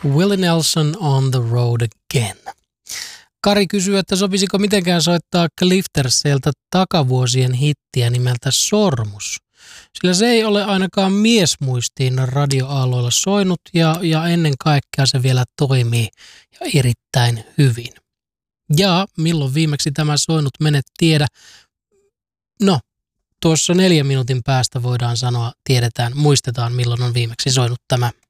Willie Nelson on the road again. Kari kysyy, että sopisiko mitenkään soittaa Cliftersiltä takavuosien hittiä nimeltä Sormus. Sillä se ei ole ainakaan miesmuistiin radioaaloilla soinut ja ennen kaikkea se vielä toimii ja erittäin hyvin. Ja milloin viimeksi tämä soinut menet tiedä? No, tuossa 4 minuutin päästä voidaan sanoa, tiedetään, muistetaan milloin on viimeksi soinut tämä.